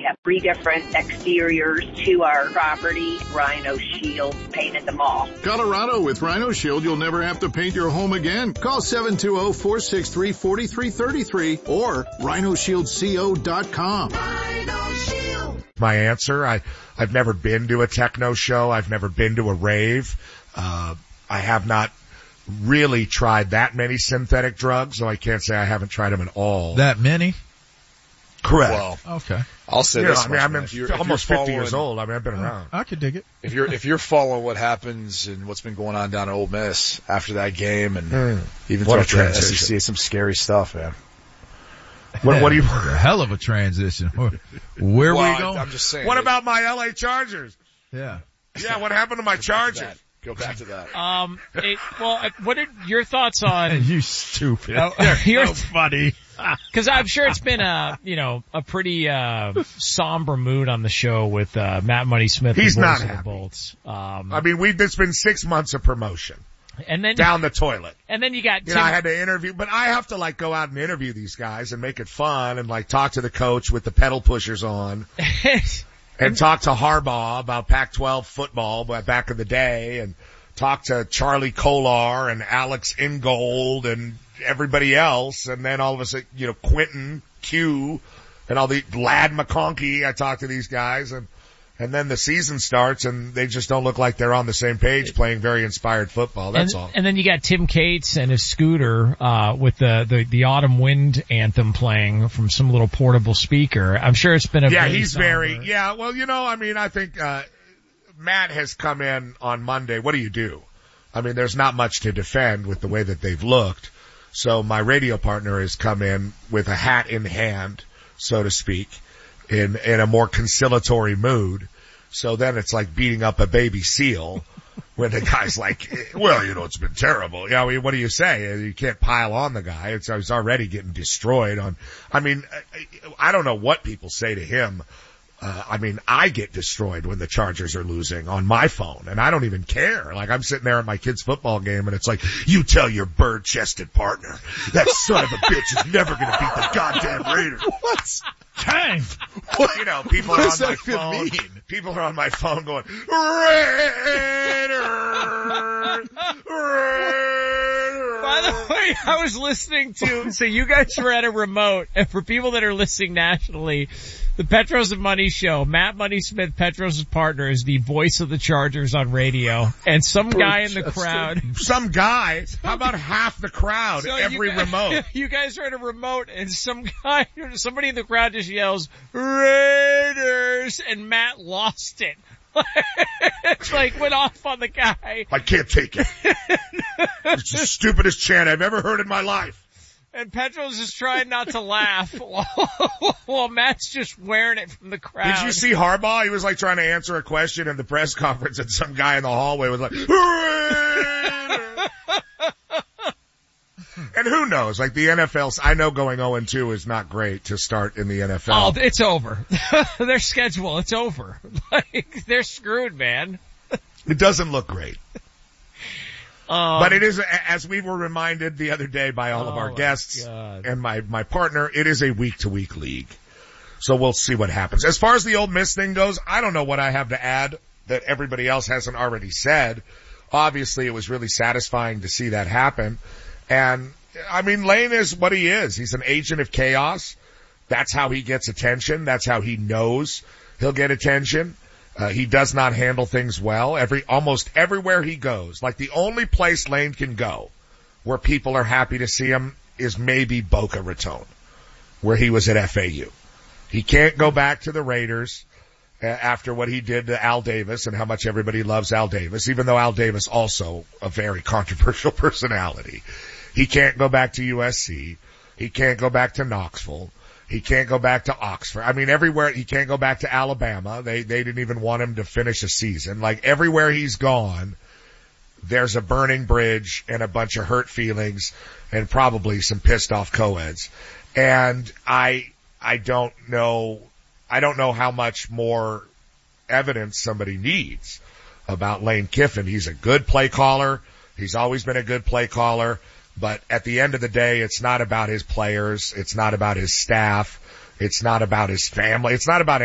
have 3 different exteriors to our property. Rhino Shield painted them all. Colorado, with Rhino Shield, you'll never have to paint your home again. Call 720-463-4333 or rhinoshieldco.com. Rhino Shield. My answer, I've never been to a techno show. I've never been to a rave. I have not really tried that many synthetic drugs, so I can't say I haven't tried them at all. That many? Correct. Well, okay. I'll say this. I'm almost 50 years old. I mean, I've been around. I could dig it. If you're following what happens and what's been going on down at Ole Miss after that game, and even What a throughout the transition. SEC, some scary stuff, man. What do you? A hell of a transition. Where are we going? I'm just saying. What about my LA Chargers? Yeah. Yeah, what happened to my Chargers? Go back to that. What are your thoughts on? You stupid. You're so funny. Because I'm sure it's been a pretty somber mood on the show with Matt Money Smith. He's the voice not of the happy. Bolts. I mean, it's been 6 months of promotion. And then down the toilet. And then you got I had to interview, but I have to go out and interview these guys and make it fun and talk to the coach with the pedal pushers on. And talk to Harbaugh about Pac-12 football back in the day, and talk to Charlie Kolar and Alex Ingold and everybody else, and then all of a sudden, Quentin Q and all the Lad McConkey. I talk to these guys, and then the season starts, and they just don't look like they're on the same page playing very inspired football. That's all. And then you got Tim Cates and his scooter with the Autumn Wind anthem playing from some little portable speaker. I'm sure it's been a he's very well, I think Matt has come in on Monday. What do you do? I mean, there's not much to defend with the way that they've looked. So my radio partner has come in with a hat in hand, so to speak, in a more conciliatory mood. So then it's like beating up a baby seal when the guy's like, well, it's been terrible. Yeah, what do you say? You can't pile on the guy. He's already getting destroyed I don't know what people say to him. I get destroyed when the Chargers are losing on my phone, and I don't even care. I'm sitting there at my kid's football game, and it's like, you tell your bird-chested partner, that son of a bitch is never going to beat the goddamn Raiders. What? Dang. People are on my phone. People are on my phone going, Raiders! By the way, I was listening so you guys were at a remote, and for people that are listening nationally, the Petros and Money show, Matt Money Smith, Petros' partner, is the voice of the Chargers on radio, and some guy in the crowd. Some guy? How about half the crowd, remote? You guys are at a remote, and somebody in the crowd just yells, Raiders, and Matt lost it. It's went off on the guy. I can't take it. It's the stupidest chant I've ever heard in my life. And Petros is trying not to laugh while Matt's just wearing it from the crowd. Did you see Harbaugh? He was trying to answer a question in the press conference, and some guy in the hallway was like, and who knows? The NFL, I know going 0-2 is not great to start in the NFL. Oh, it's over. Their schedule, it's over. They're screwed, man. It doesn't look great. But it is, as we were reminded the other day by all of our guests and my partner, it is a week-to-week league. So we'll see what happens. As far as the Ole Miss thing goes, I don't know what I have to add that everybody else hasn't already said. Obviously, it was really satisfying to see that happen. And, Lane is what he is. He's an agent of chaos. That's how he gets attention. That's how he knows he'll get attention. He does not handle things well. Almost everywhere he goes, the only place Lane can go where people are happy to see him is maybe Boca Raton, where he was at FAU. He can't go back to the Raiders after what he did to Al Davis and how much everybody loves Al Davis, even though Al Davis also a very controversial personality. He can't go back to USC. He can't go back to Knoxville. He can't go back to Oxford. Everywhere. He can't go back to Alabama. They didn't even want him to finish a season. Everywhere he's gone, there's a burning bridge and a bunch of hurt feelings and probably some pissed off co-eds. And I don't know how much more evidence somebody needs about Lane Kiffin. He's a good play caller. He's always been a good play caller. But at the end of the day, it's not about his players. It's not about his staff. It's not about his family. It's not about